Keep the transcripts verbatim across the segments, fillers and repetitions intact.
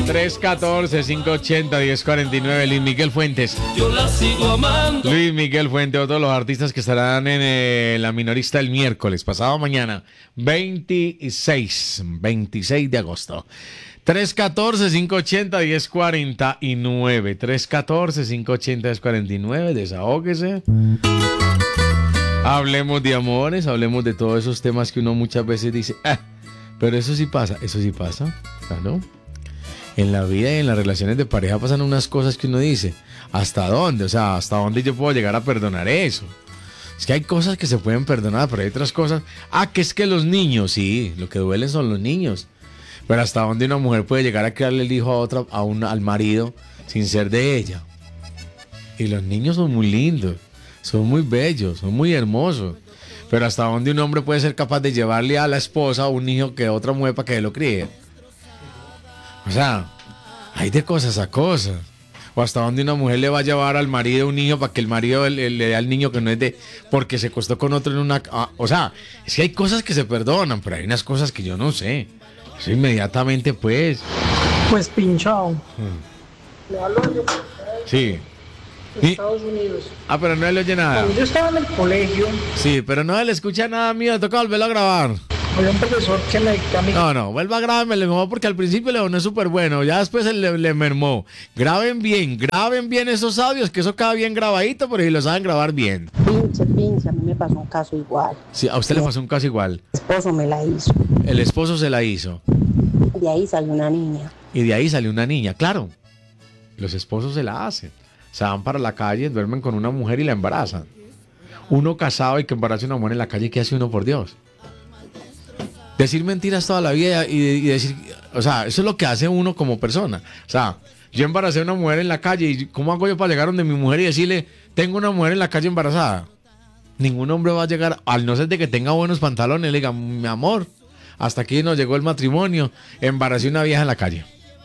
tres uno cuatro, cinco ocho cero, uno cero cuatro nueve, Luis Miguel Fuentes. Yo la sigo amando. Luis Miguel Fuentes, otro de los artistas que estarán en eh, la minorista el miércoles, pasado mañana, veintiséis de agosto. tres uno cuatro, cinco ocho cero, uno cero cuatro nueve. tres uno cuatro, cinco ocho cero, uno cero cuatro nueve. Desahógese. Hablemos de amores, hablemos de todos esos temas que uno muchas veces dice, ah, pero eso sí pasa, eso sí pasa, ¿no? En la vida y en las relaciones de pareja pasan unas cosas que uno dice, ¿hasta dónde? O sea, ¿hasta dónde yo puedo llegar a perdonar eso? Es que hay cosas que se pueden perdonar, pero hay otras cosas. Ah, que es que los niños, sí, lo que duelen son los niños. Pero ¿hasta dónde una mujer puede llegar a criarle el hijo a otra, a un, al marido, sin ser de ella? Y los niños son muy lindos, son muy bellos, son muy hermosos. Pero ¿hasta dónde un hombre puede ser capaz de llevarle a la esposa un hijo que otra mujer para que él lo críe? O sea, hay de cosas a cosas. O hasta dónde una mujer le va a llevar al marido un niño para que el marido le, le dé al niño que no es de... porque se acostó con otro en una... Ah, o sea, es que hay cosas que se perdonan, pero hay unas cosas que yo no sé. Eso inmediatamente, pues... Pues pinchado. Hmm. Le hablo yo. Sí. De Estados Unidos. Ah, pero no le oye nada. Cuando yo estaba en el colegio, Sí, pero no le escucha nada mío, toca volverlo a grabar. había un profesor que me dictaba a mí. No, no, vuelva a grabarme, le mejor porque al principio le no es súper bueno, ya después le, le mermó. Graben bien, graben bien esos audios, que eso queda bien grabadito, pero si lo saben grabar bien. Pinche, pinche, a mí me pasó un caso igual. Sí, a usted le pasó un caso igual. Mi esposo me la hizo. El esposo se la hizo. De ahí salió una niña. Y de ahí salió una niña, claro. Los esposos se la hacen. Se van para la calle, duermen con una mujer y la embarazan. Uno casado y que embarace a una mujer en la calle, ¿qué hace uno, por Dios? Decir mentiras toda la vida y, y decir... O sea, eso es lo que hace uno como persona. O sea, yo embaracé a una mujer en la calle y ¿cómo hago yo para llegar donde mi mujer y decirle, tengo una mujer en la calle embarazada? Ningún hombre va a llegar, al no ser de que tenga buenos pantalones, le diga, mi amor, hasta aquí nos llegó el matrimonio, embaracé a una vieja en la calle.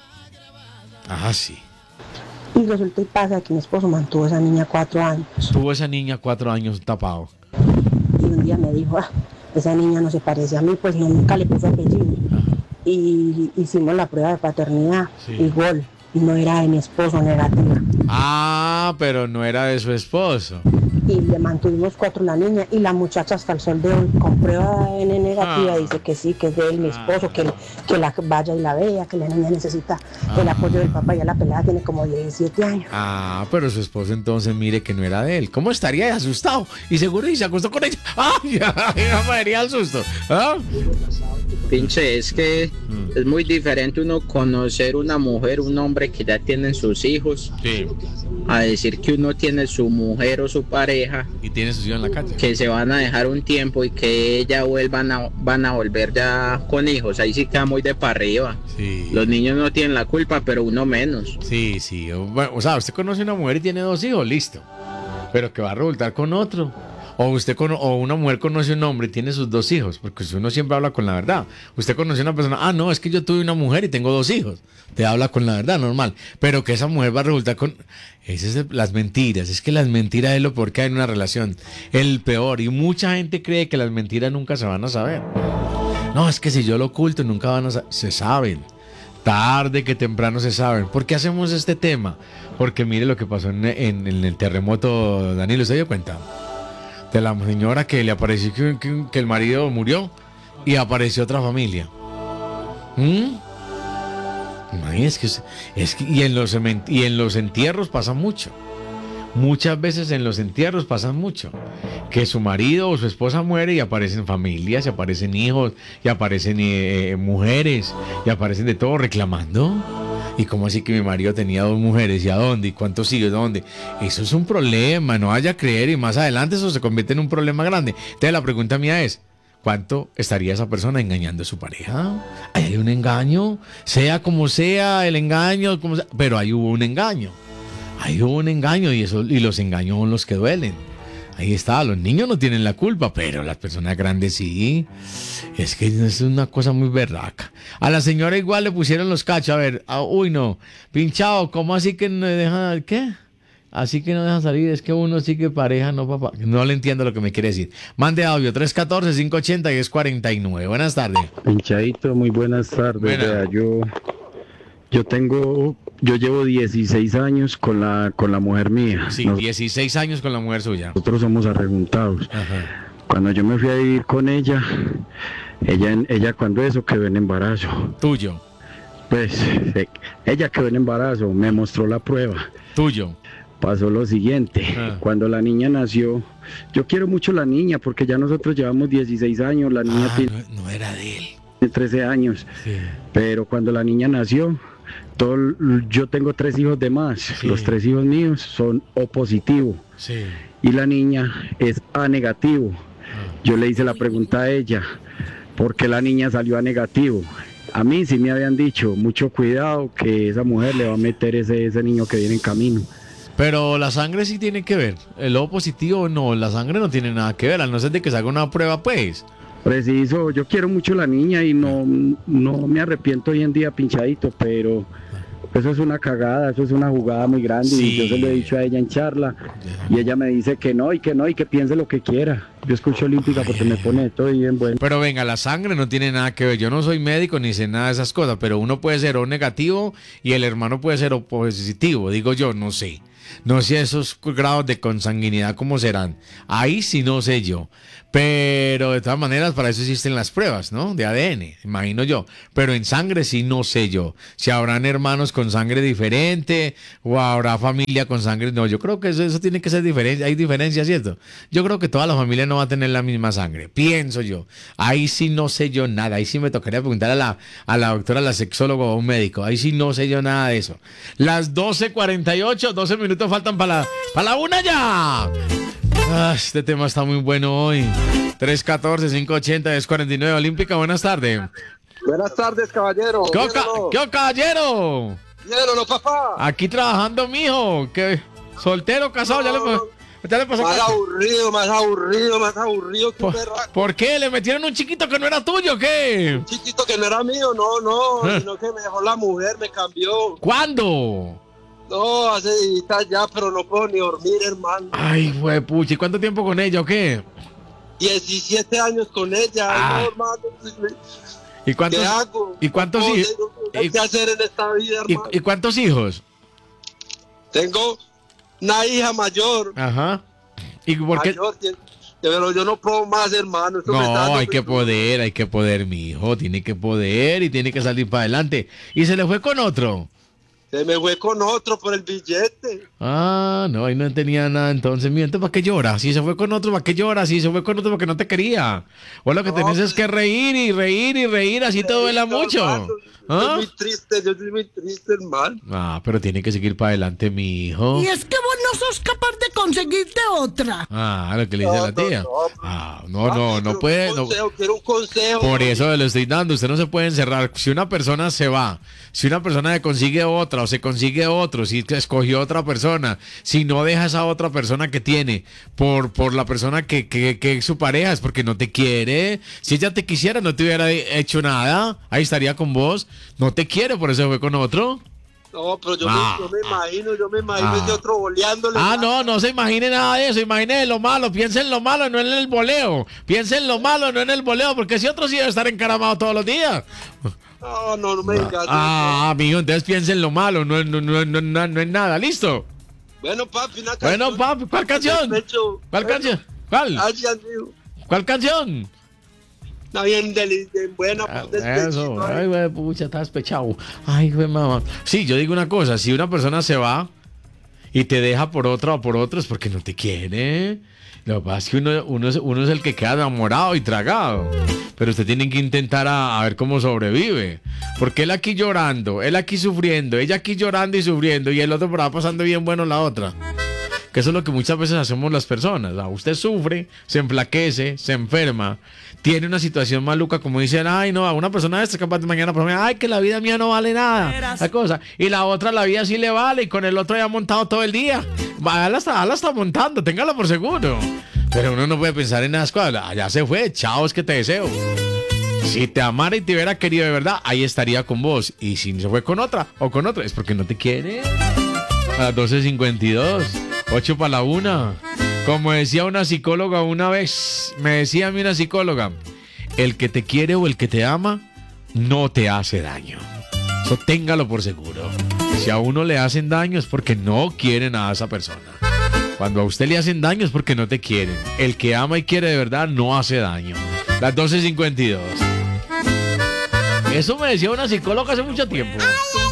Ah, sí. Y resulta y pasa que mi esposo mantuvo a esa niña cuatro años. Tuvo esa niña cuatro años tapado. Y un día me dijo, ah, esa niña no se parece a mí, pues no, nunca le puso apellido. Y hicimos la prueba de paternidad, Sí. igual, y no era de mi esposo negativa. Ah, pero no era de su esposo. Y le mantuvimos cuatro la niña, y la muchacha hasta el sol de hoy, con prueba de A D N negativa, Ah. dice que sí, que es de él, mi esposo, que, que la vaya y la vea, que la niña necesita el Ah. apoyo del papá. Ya la pelada tiene como diecisiete años. Ah, pero su esposo entonces mire que no era de él. ¿Cómo estaría de asustado? Y seguro y se acostó con ella. ¡Ay! No me daría el susto. ¿Ah? Pinche, es que Mm. es muy diferente uno conocer una mujer, un hombre que ya tienen sus hijos, Sí. a decir que uno tiene su mujer o su pareja, Y tiene su hijo en la calle. que se van a dejar un tiempo y que ella vuelvan a, van a volver ya con hijos. Ahí sí queda muy de para arriba. Sí. Los niños no tienen la culpa, pero uno menos. Sí, sí. O, bueno, o sea, usted conoce una mujer y tiene dos hijos, listo. Pero que va a resultar con otro. O usted cono- o una mujer conoce un hombre y tiene sus dos hijos, porque si uno siempre habla con la verdad. Usted conoce a una persona, ah, no, es que yo tuve una mujer y tengo dos hijos. Te habla con la verdad, normal. Pero que esa mujer va a resultar con... Esas es las mentiras. Es que las mentiras es lo peor que hay en una relación. El peor. Y mucha gente cree que las mentiras nunca se van a saber. No, es que si yo lo oculto nunca van a saber. Se saben. Tarde que temprano se saben. ¿Por qué hacemos este tema? Porque mire lo que pasó en, en- en el terremoto, Danilo, ¿se dio cuenta? De la señora que le apareció que, que- que el marido murió y apareció otra familia. ¿Mm? Ay, es que, es que- y, en los, cemen- y en los entierros pasa mucho. Muchas veces en los entierros pasa mucho. Que su marido o su esposa muere y aparecen familias, y aparecen hijos, y aparecen eh, mujeres, y aparecen de todo reclamando. ¿Y cómo así que mi marido tenía dos mujeres? ¿Y a dónde? ¿Y cuántos hijos? ¿Dónde? Eso es un problema, no vaya a creer, y más adelante eso se convierte en un problema grande. Entonces la pregunta mía es, ¿cuánto estaría esa persona engañando a su pareja? Ahí hay un engaño, sea como sea el engaño, como sea, pero ahí hubo un engaño. Ahí hubo un engaño y, eso, y los engaños son los que duelen. Ahí está, los niños no tienen la culpa, pero las personas grandes sí. Es que es una cosa muy berraca. A la señora igual le pusieron los cachos. A ver, ah, uy no, pinchado, ¿cómo así que no dejan, qué? Así que no dejan salir, es que uno sí que pareja, no papá. No le entiendo lo que me quiere decir. Mande audio, tres uno cuatro, cinco ocho cero, uno cero cuatro nueve. Buenas tardes. Pinchadito, muy buenas tardes. Buena. Vea, yo, yo tengo, yo llevo dieciséis años con la, con la mujer mía. Sí, Nos- dieciséis años con la mujer suya. nosotros somos arrejuntados. Ajá. Cuando yo me fui a vivir con ella, ella, en- ella cuando eso quedó en embarazo. Tuyo, Pues eh, ella quedó en embarazo, me mostró la prueba. tuyo. Pasó lo siguiente, Ah. cuando la niña nació, yo quiero mucho a la niña porque ya nosotros llevamos dieciséis años, la niña Ah, tiene no, no era de él. trece años, Sí. pero cuando la niña nació, todo, yo tengo tres hijos de más, Sí. los tres hijos míos son O positivo Sí. y la niña es A negativo. Ah. Yo le hice la pregunta a ella, ¿por qué la niña salió A negativo? A mí sí me habían dicho, mucho cuidado que esa mujer le va a meter ese, ese niño que viene en camino. Pero la sangre sí tiene que ver. El O positivo no, la sangre no tiene nada que ver, a no ser de que se haga una prueba, pues. Preciso, yo quiero mucho a la niña y no, no me arrepiento hoy en día pinchadito, pero eso es una cagada, eso es una jugada muy grande Sí. y yo se lo he dicho a ella en charla y ella me dice que no y que no y que piense lo que quiera. Yo escucho Olímpica porque me pone todo bien bueno. Pero venga, la sangre no tiene nada que ver. Yo no soy médico ni sé nada de esas cosas, pero uno puede ser O negativo y el hermano puede ser O positivo. Digo yo, no sé. No sé esos grados de consanguinidad cómo serán. Ahí sí no sé yo. Pero de todas maneras para eso existen las pruebas, ¿no? De A D N, imagino yo. Pero en sangre sí no sé yo. Si habrán hermanos con sangre diferente o habrá familia con sangre. No, yo creo que eso, eso tiene que ser diferente. Hay diferencias, ¿cierto? Yo creo que toda la familia no va a tener la misma sangre. Pienso yo. Ahí sí no sé yo nada. Ahí sí me tocaría preguntar a la, a la doctora, a la sexóloga o a un médico. Ahí sí no sé yo nada de eso. Las doce cuarenta y ocho, doce minutos faltan para la, para la una ya. Ah, este tema está muy bueno hoy. tres catorce, cinco ochenta, diez cuarenta y nueve. Olímpica, buenas tardes. Buenas tardes, caballero. ¿Qué, oca- Míralo. qué o- caballero? Míralo, papá. Aquí trabajando, mijo. ¿Qué? ¿Soltero, casado? ¿Ya le, No, no. ya le pasó? Más aburrido, más aburrido, más aburrido que un ¿Por, berraco. ¿Por qué? ¿Le metieron un chiquito que no era tuyo o qué? Chiquito que no era mío, no, no, Ah. sino que me dejó la mujer, me cambió. ¿Cuándo? No, hace días ya, pero no puedo ni dormir, hermano. Ay, güey, pucha. ¿Y cuánto tiempo con ella o qué? diecisiete años con ella, Ah. no, hermano. ¿Y cuántos, ¿Qué hago? ¿y cuántos No hijos? sé, no sé y- qué hacer en esta vida, ¿Y, hermano? y cuántos hijos? Tengo una hija mayor. Ajá. ¿Y por qué? mayor tiene- pero yo no puedo más, hermano. Esto me está No, dando hay que muy- poder, hay que poder, mi hijo. Tiene que poder y tiene que salir para adelante. ¿Y se le fue con otro? Se me fue con otro por el billete. Ah, no, ahí no tenía nada. Entonces, mira, entonces, ¿para qué llora? Si se fue con otro, ¿para qué llora? Si se fue con otro, porque no te quería. O lo que No, tenés es pues- que reír y reír y reír, así te duela No, mucho. hermano, Yo ¿Ah? soy muy triste, yo soy muy triste, hermano. Ah, pero tiene que seguir para adelante, mi hijo. Y es que vos no sos capaz de conseguirte otra. Ah, lo que le dice No, la no, tía. no. Ah, no, no, Ah, no pero puede. Un no- consejo, quiero un consejo. Por eso le estoy dando, usted no se puede encerrar. Si una persona se va, si una persona se consigue otra o se consigue otro, si escogió otra persona, si no deja a esa otra persona que tiene por, por la persona que, que, que es su pareja, es porque no te quiere. Si ella te quisiera, no te hubiera hecho nada, ahí estaría con vos. No te quiere, por eso fue con otro. No, pero yo, Ah, me, yo me imagino, yo me imagino ah. ese otro boleándole. Ah, no, no se imagine nada de eso, imagine en lo malo, piense en lo malo, no en el voleo. Piense en lo malo, no en el voleo, porque si otro sí debe estar encaramado todos los días. No, no, no me digas. Ah, amigo, entonces piensa en lo malo, no, no, no, no, no, no es nada, ¿listo? Bueno, papi, una canción. Bueno, papi, ¿cuál canción? Pecho. ¿Cuál Bueno, canción? ¿Cuál? ay, Dios mío. ¿Cuál canción? Está bien, deli- de buena. Ah, pues, eso, despechito, ay, güey, pucha, está despechado. Ay, güey, mamá. Sí, yo digo una cosa, si una persona se va y te deja por otra o por otro es porque no te quiere. Lo que pasa es que uno, uno, es, uno es el que queda enamorado y tragado. Pero usted tiene que intentar a, a ver cómo sobrevive. Porque él aquí llorando, él aquí sufriendo, ella aquí llorando y sufriendo y el otro por ahí pasando bien bueno la otra. Que eso es lo que muchas veces hacemos las personas. ¿No? Usted sufre, se enflaquece, se enferma, tiene una situación maluca, como dicen, ay, no, a una persona esta capaz de mañana, por ay, que la vida mía no vale nada, la cosa. Y la otra, la vida sí le vale, y con el otro ya ha montado todo el día. Ya la está, la está montando, téngala por seguro. Pero uno no puede pensar en esas cosas. Ya se fue, chao, es que te deseo. Si te amara y te hubiera querido de verdad, ahí estaría con vos. Y si se fue con otra o con otra, es porque no te quiere. A las doce cincuenta y dos, ocho para la una. Como decía una psicóloga una vez, me decía a mí una psicóloga, el que te quiere o el que te ama no te hace daño. Eso téngalo por seguro. Si a uno le hacen daño es porque no quieren a esa persona. Cuando a usted le hacen daño es porque no te quieren. El que ama y quiere de verdad no hace daño. Las doce cincuenta y dos. Eso me decía una psicóloga hace mucho tiempo. Ay,